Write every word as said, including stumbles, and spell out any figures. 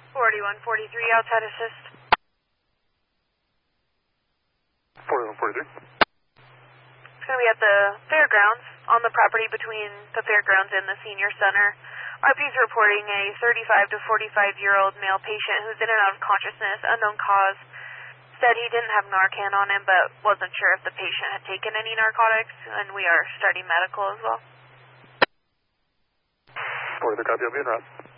forty-one forty-three, outside assist. forty-one forty-three. It's going to be at the fairgrounds, on the property between the fairgrounds and the senior center. R P's reporting a thirty-five to forty-five-year-old male patient who's in and out of consciousness, unknown cause. Said he didn't have Narcan on him, but wasn't sure if the patient had taken any narcotics, and we are starting medical as well. forty-three, copy, I'll be in route.